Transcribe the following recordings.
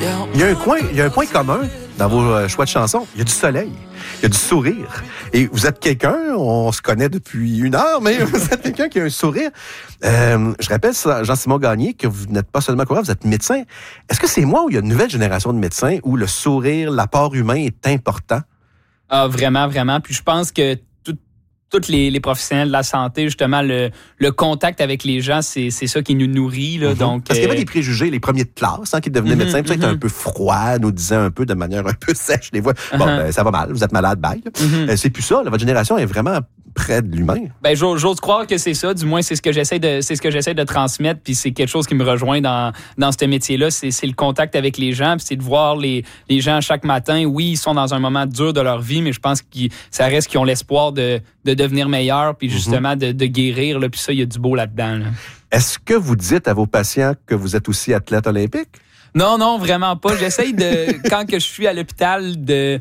Il y a un point commun dans vos choix de chansons. Il y a du soleil, il y a du sourire. Et vous êtes quelqu'un, on se connaît depuis 1 heure, mais vous êtes quelqu'un qui a un sourire. Je rappelle, Jean-Simon Gagné, que vous n'êtes pas seulement coureur, vous êtes médecin. Est-ce que c'est moi ou il y a une nouvelle génération de médecins où le sourire, l'apport humain est important? Ah, vraiment, vraiment. Puis je pense que tous les professionnels de la santé, justement, le contact avec les gens, c'est ça qui nous nourrit. Là, donc, parce qu'il y avait des préjugés, les premiers de classe qui devenaient médecins, ça était un peu froid, nous disaient un peu de manière un peu sèche, les voix. Bon, ça va mal, vous êtes malade, bye. C'est plus ça, là, votre génération est vraiment près de l'humain. Ben, j'ose croire que c'est ça, du moins c'est ce que j'essaie de transmettre, puis c'est quelque chose qui me rejoint dans ce métier-là, c'est le contact avec les gens, puis c'est de voir les gens chaque matin. Oui, ils sont dans un moment dur de leur vie, mais je pense que ça reste qu'ils ont l'espoir de devenir meilleurs, puis justement de guérir, là, puis ça, il y a du beau là-dedans. Là. Est-ce que vous dites à vos patients que vous êtes aussi athlète olympique? Non, vraiment pas. J'essaye quand que je suis à l'hôpital,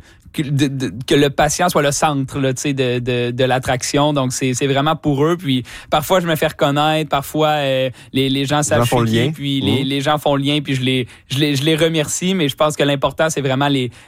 que le patient soit le centre là, de l'attraction. Donc, c'est vraiment pour eux. Puis, parfois, je me fais reconnaître. Parfois, les gens savent qui. Puis, les gens font le lien. Puis, je les remercie. Mais je pense que l'important, c'est vraiment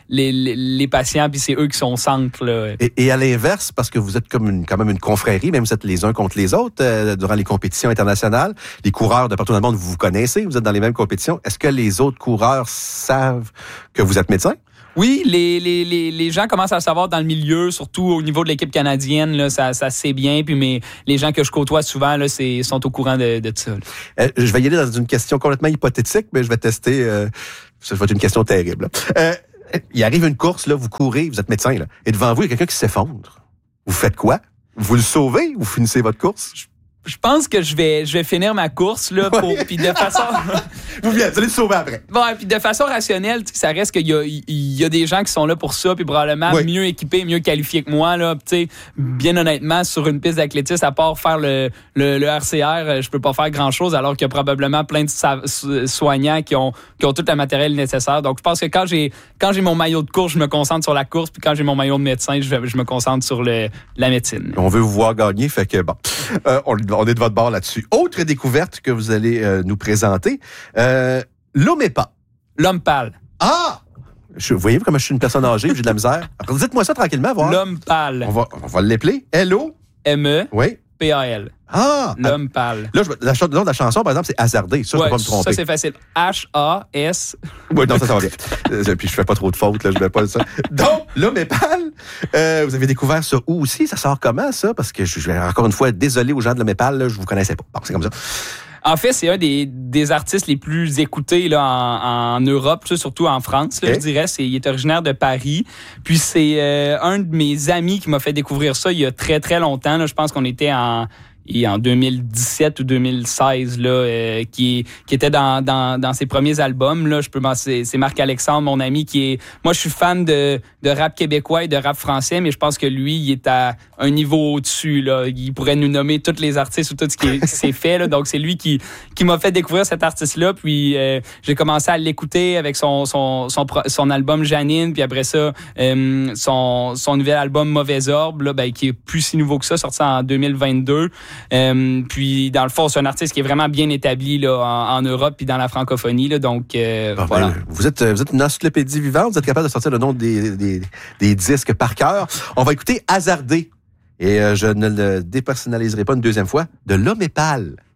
les patients. Puis, c'est eux qui sont au centre. Là. Et à l'inverse, parce que vous êtes quand même une confrérie, même vous êtes les uns contre les autres durant les compétitions internationales. Les coureurs de partout dans le monde, vous vous connaissez. Vous êtes dans les mêmes compétitions. Est-ce que les autres coureurs savent que vous êtes médecin? Oui, les gens commencent à le savoir dans le milieu, surtout au niveau de l'équipe canadienne, là, ça se sait bien. Puis les gens que je côtoie souvent là, sont au courant de ça. Je vais y aller dans une question complètement hypothétique, mais je vais tester. Ça va être une question terrible. Il arrive une course, là, vous courez, vous êtes médecin, là, et devant vous, il y a quelqu'un qui s'effondre. Vous faites quoi? Vous le sauvez ou vous finissez votre course? Je pense que je vais finir ma course là puis de façon vous allez le sauver après. Bon, puis de façon rationnelle, ça reste qu'il y a des gens qui sont là pour ça puis probablement mieux équipés, mieux qualifiés que moi là, tu sais, bien honnêtement sur une piste d'athlétisme à part faire le RCR, je peux pas faire grand-chose alors qu'il y a probablement plein de soignants qui ont tout le matériel nécessaire. Donc je pense que quand j'ai mon maillot de course, je me concentre sur la course puis quand j'ai mon maillot de médecin, je me concentre sur la médecine. On veut vous voir gagner, fait que bon. On est de votre bord là-dessus. Autre découverte que vous allez nous présenter, l'Omépa. L'homme pâle. Ah! Vous voyez comme je suis une personne âgée, j'ai de la misère. Alors, dites-moi ça tranquillement, voir. L'homme pâle. On va l'appeler. L-O-M-E. Oui. P-A-L. Ah! L'homme pâle. Là, le nom de la chanson, par exemple, c'est Hasardé. Ça, je ne peux pas me tromper. Ça, c'est facile. H-A-S. Oui, non, ça va bien. Puis, je fais pas trop de fautes, là, je mets pas ça. Donc, l'homme est pâle. Vous avez découvert ça où aussi? Ça sort comment, ça? Parce que je vais encore une fois être désolé aux gens de l'homme est pâle, là, je vous connaissais pas. Bon, c'est comme ça. En fait, c'est un des artistes les plus écoutés là, en Europe, surtout en France, là, je dirais. Il est originaire de Paris. Puis c'est un de mes amis qui m'a fait découvrir ça il y a très, très longtemps. Là. Je pense qu'on était en 2017 ou 2016 là, qui était dans ses premiers albums là, c'est Marc-Alexandre, mon ami, moi je suis fan de rap québécois et de rap français, mais je pense que lui il est à un niveau au-dessus là, il pourrait nous nommer tous les artistes ou tout ce qui s'est fait là. Donc c'est lui qui m'a fait découvrir cet artiste là, puis j'ai commencé à l'écouter avec son album Janine, puis après ça son nouvel album Mauvais Orbe là, qui est plus si nouveau que ça, sorti en 2022. Puis dans le fond, c'est un artiste qui est vraiment bien établi là, en Europe puis dans la francophonie là, donc voilà. Vous êtes une encyclopédie vivante, vous êtes capable de sortir le nom des disques par cœur. On va écouter Hasardé et je ne le dépersonnaliserai pas une deuxième fois, de l'Homme est pâle.